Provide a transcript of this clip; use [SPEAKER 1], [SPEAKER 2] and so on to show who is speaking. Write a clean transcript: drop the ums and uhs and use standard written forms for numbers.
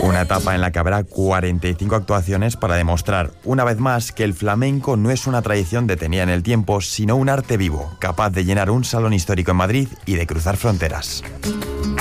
[SPEAKER 1] Una etapa en la que habrá 45 actuaciones para demostrar, una vez más, que el flamenco no es una tradición detenida en el tiempo, sino un arte vivo, capaz de llenar un salón histórico en Madrid y de cruzar fronteras.